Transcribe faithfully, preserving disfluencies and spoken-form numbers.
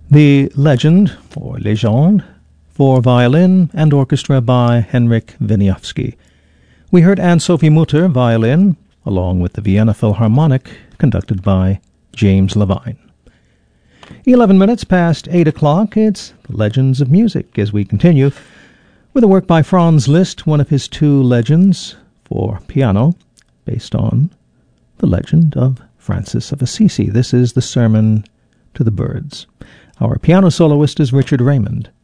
The Legend, or Legende, for violin and orchestra by Henryk Wieniawski. We heard Anne-Sophie Mutter, violin, along with the Vienna Philharmonic, conducted by James Levine. Eleven minutes past eight o'clock, it's Legends of Music, as we continue with a work by Franz Liszt, one of his two legends for piano, based on the legend of Francis of Assisi. This is the Sermon to the Birds. Our piano soloist is Richard Raymond.